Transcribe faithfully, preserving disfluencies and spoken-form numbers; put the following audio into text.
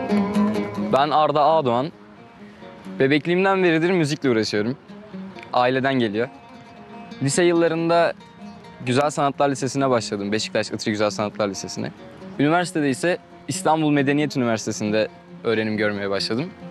Ben Arda Ağdoğan. Bebekliğimden beridir müzikle uğraşıyorum. Aileden geliyor. Lise yıllarında Güzel Sanatlar Lisesi'ne başladım. Beşiktaş Itri Güzel Sanatlar Lisesi'ne. Üniversitede ise İstanbul Medeniyet Üniversitesi'nde öğrenim görmeye başladım.